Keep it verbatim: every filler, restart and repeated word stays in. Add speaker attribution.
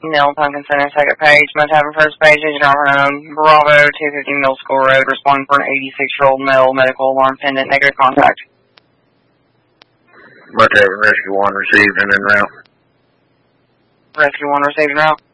Speaker 1: Neil Pumpkin Center, second page. Must have a first page. Agent our home. Bravo, two fifty Middle School Road. Responding for an eighty-six-year-old male. Medical alarm pendant. Negative contact.
Speaker 2: Must have rescue one received and en route.
Speaker 1: Rescue one received en route.